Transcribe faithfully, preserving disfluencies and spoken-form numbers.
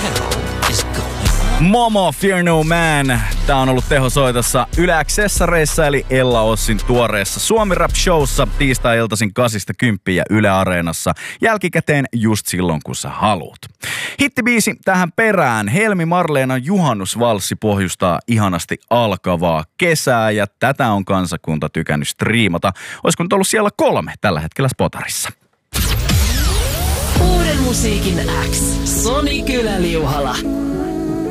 Momo, Fear No Man. Tää on ollut tehosoitossa Yle Accessareissa eli Ella Ossin tuoreessa Suomi Rap Showssa tiistai-iltaisin kasista kymppiä ja Yle Areenassa jälkikäteen just silloin kun sä haluut. Hittibiisi tähän perään. Helmi Marleenan juhannusvalssi pohjustaa ihanasti alkavaa kesää ja tätä on kansakunta tykännyt striimata. Olisiko nyt ollut siellä kolme tällä hetkellä Spotarissa? Uuden musiikin X. Soni Kylä-Liuhala.